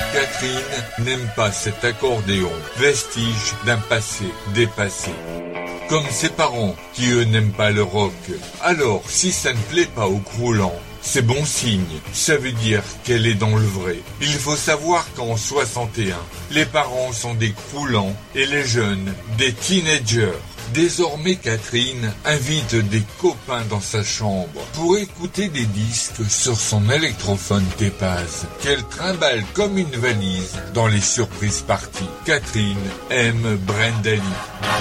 Catherine n'aime pas cet accordéon, vestige d'un passé dépassé. Comme ses parents, qui eux n'aiment pas le rock. Alors, si ça ne plaît pas aux croulants, c'est bon signe, ça veut dire qu'elle est dans le vrai. Il faut savoir qu'en 61, les parents sont des croulants et les jeunes des teenagers. Désormais, Catherine invite des copains dans sa chambre pour écouter des disques sur son électrophone Tepaz, qu'elle trimballe comme une valise dans les surprises parties. Catherine aime Brenda Lee.